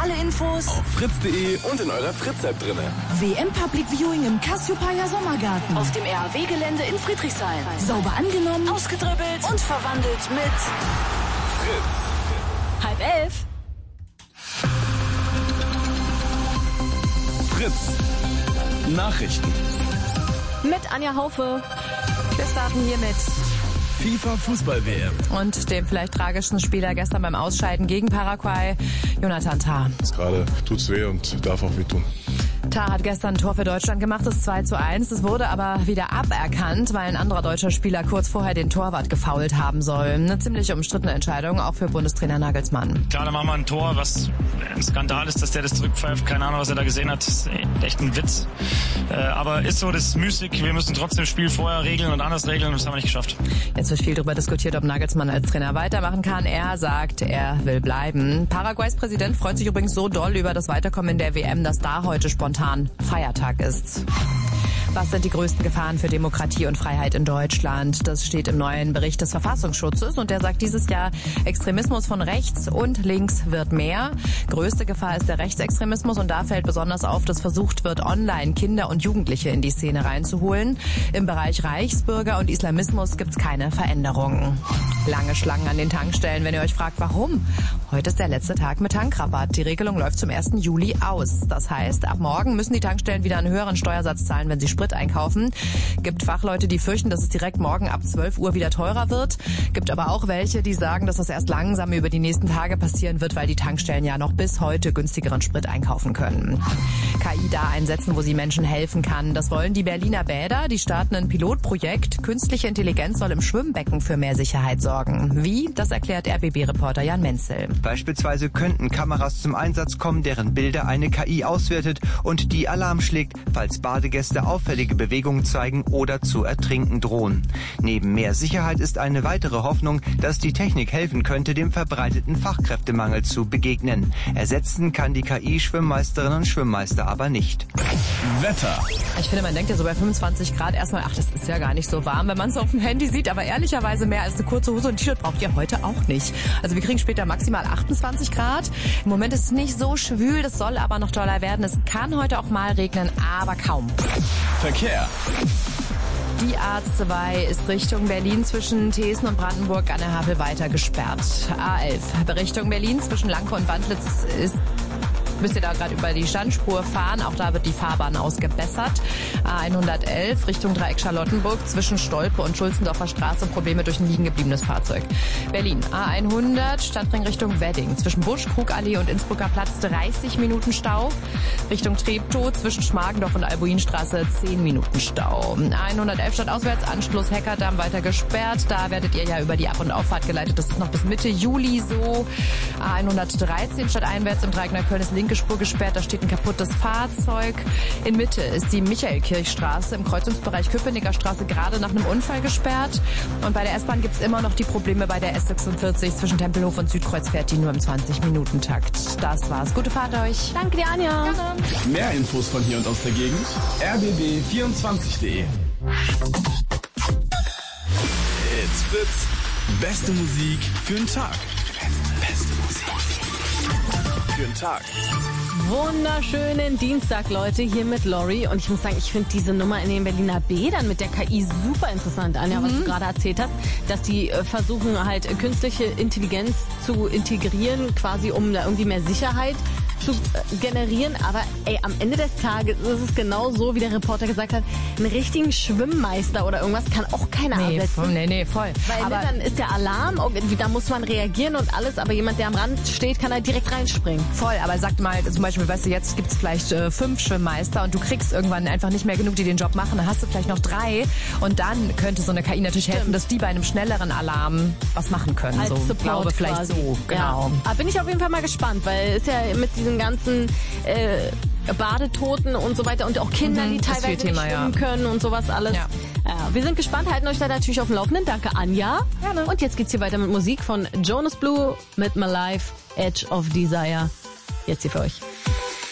Alle Infos auf fritz.de und in eurer Fritz-App drin. WM Public Viewing im Cassiopeia Sommergarten. Auf dem RAW-Gelände in Friedrichshain. Sauber angenommen, ausgedribbelt und verwandelt mit Fritz. 10:30. Fritz. Nachrichten. Mit Anja Haufe. Wir starten hier mit FIFA-Fußball-WM. und dem vielleicht tragischsten Spieler gestern beim Ausscheiden gegen Paraguay, Jonathan Tah. Gerade tut's weh und darf auch wehtun. Tah hat gestern ein Tor für Deutschland gemacht, das 2:1. Das wurde aber wieder aberkannt, weil ein anderer deutscher Spieler kurz vorher den Torwart gefoult haben soll. Eine ziemlich umstrittene Entscheidung, auch für Bundestrainer Nagelsmann. Klar, da machen wir ein Tor, was ein Skandal ist, dass der das zurückpfeift. Keine Ahnung, was er da gesehen hat. Das ist echt ein Witz. Aber ist so, das ist müßig. Wir müssen trotzdem das Spiel vorher regeln und anders regeln und das haben wir nicht geschafft. Jetzt wird viel darüber diskutiert, ob Nagelsmann als Trainer weitermachen kann. Er sagt, er will bleiben. Paraguays Präsident freut sich übrigens so doll über das Weiterkommen in der WM, dass da heute spontan Feiertag ist. Was sind die größten Gefahren für Demokratie und Freiheit in Deutschland? Das steht im neuen Bericht des Verfassungsschutzes und der sagt dieses Jahr, Extremismus von rechts und links wird mehr. Größte Gefahr ist der Rechtsextremismus und da fällt besonders auf, dass versucht wird, online Kinder und Jugendliche in die Szene reinzuholen. Im Bereich Reichsbürger und Islamismus gibt's keine Veränderungen. Lange Schlangen an den Tankstellen, wenn ihr euch fragt, warum? Heute ist der letzte Tag mit Tankrabatt. Die Regelung läuft zum 1. Juli aus. Das heißt, ab morgen müssen die Tankstellen wieder einen höheren Steuersatz zahlen, wenn sie Sprit einkaufen. Gibt Fachleute, die fürchten, dass es direkt morgen ab 12 Uhr wieder teurer wird. Gibt aber auch welche, die sagen, dass das erst langsam über die nächsten Tage passieren wird, weil die Tankstellen ja noch bis heute günstigeren Sprit einkaufen können. KI da einsetzen, wo sie Menschen helfen kann. Das wollen die Berliner Bäder. Die starten ein Pilotprojekt. Künstliche Intelligenz soll im Schwimmbecken für mehr Sicherheit sorgen. Wie? Das erklärt RBB-Reporter Jan Menzel. Beispielsweise könnten Kameras zum Einsatz kommen, deren Bilder eine KI auswertet und die Alarm schlägt, falls Badegäste auffällige Bewegungen zeigen oder zu ertrinken drohen. Neben mehr Sicherheit ist eine weitere Hoffnung, dass die Technik helfen könnte, dem verbreiteten Fachkräftemangel zu begegnen. Ersetzen kann die KI Schwimmmeisterinnen und Schwimmmeister aber nicht. Wetter. Ich finde, man denkt ja so bei 25 Grad erstmal, ach, das ist ja gar nicht so warm, wenn man es auf dem Handy sieht. Aber ehrlicherweise mehr als eine kurze Hose und T-Shirt braucht ihr heute auch nicht. Also wir kriegen später maximal 28 Grad. Im Moment ist es nicht so schwül, das soll aber noch doller werden. Es kann heute auch mal regnen, aber kaum. Verkehr. Die A2 ist Richtung Berlin zwischen Thesen und Brandenburg an der Havel weiter gesperrt. A11 Richtung Berlin zwischen Lanke und Wandlitz müsst ihr da gerade über die Standspur fahren. Auch da wird die Fahrbahn ausgebessert. A111 Richtung Dreieck Charlottenburg zwischen Stolpe und Schulzendorfer Straße Probleme durch ein liegen gebliebenes Fahrzeug. Berlin A100 Stadtring Richtung Wedding zwischen Busch, Krugallee und Innsbrucker Platz 30 Minuten Stau. Richtung Treptow zwischen Schmargendorf und Albuinstraße 10 Minuten Stau. A111 stadtauswärts Anschluss Heckerdamm weiter gesperrt. Da werdet ihr ja über die Ab- und Auffahrt geleitet. Das ist noch bis Mitte Juli so. A113 stadteinwärts im Dreieck Neukölln ist linke Spur gesperrt, da steht ein kaputtes Fahrzeug. In Mitte ist die Michaelkirchstraße im Kreuzungsbereich Köpenicker Straße gerade nach einem Unfall gesperrt. Und bei der S-Bahn gibt's immer noch die Probleme bei der S46 zwischen Tempelhof und Südkreuz fährt die nur im 20-Minuten-Takt. Das war's. Gute Fahrt euch. Danke dir, Anja. Mehr Infos von hier und aus der Gegend. rbb24.de. It's Fritz. Beste Musik für den Tag. Beste Musik für den Tag. Wunderschönen Dienstag, Leute, hier mit Lori. Und ich muss sagen, ich finde diese Nummer in den Berliner Bädern mit der KI super interessant, Anja, was du gerade erzählt hast, dass die versuchen halt künstliche Intelligenz zu integrieren, quasi um da irgendwie mehr Sicherheit zu generieren. Aber ey, am Ende des Tages ist es genau so, wie der Reporter gesagt hat, einen richtigen Schwimmmeister oder irgendwas kann auch keiner ersetzen. Nee, voll. Weil aber dann ist der Alarm, da muss man reagieren und alles, aber jemand, der am Rand steht, kann halt direkt reinspringen. Voll, aber sag mal, zum Beispiel, weißt du, jetzt gibt's vielleicht 5 Schwimmmeister und du kriegst irgendwann einfach nicht mehr genug, die den Job machen. Dann hast du vielleicht noch 3 und dann könnte so eine KI natürlich helfen, dass die bei einem schnelleren Alarm was machen können. Als so, Support glaube vielleicht quasi. so, genau. Ja. Aber bin ich auf jeden Fall mal gespannt, weil es ja mit diesen ganzen Badetoten und so weiter und auch Kindern, die teilweise nicht schwimmen können und sowas alles. Ja. Wir sind gespannt, halten euch da natürlich auf dem Laufenden. Danke, Anja. Gerne. Und jetzt geht's hier weiter mit Musik von Jonas Blue mit My Life, Edge of Desire. Jetzt hier für euch.